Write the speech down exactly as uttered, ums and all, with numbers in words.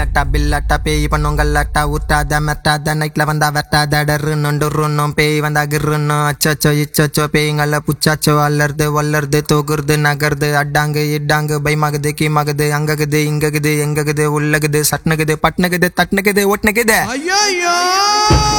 கில்லாட்டா பில்லாட்டா பேய் பண்ணுங்கல்லாட்டா ஊட்டாத மெட்டாத நைட்ல வந்தா வெட்டாத டரு நொண்டு ருன்னும் பேய் வந்தா கிருன்னும் அச்சோ இச்சோ பேய்ங்கள புச்சாச்சோ அல்லறது வல்லறது தூக்குறது நகருது அட்டாங்கு இட்டாங்கு பயமாகுது கீமாகுது அங்ககுது இங்ககுது எங்ககுது உள்ளகுது சட்னுகுது பட்னுகுது தட்னுகுது ஒட்னுகுது.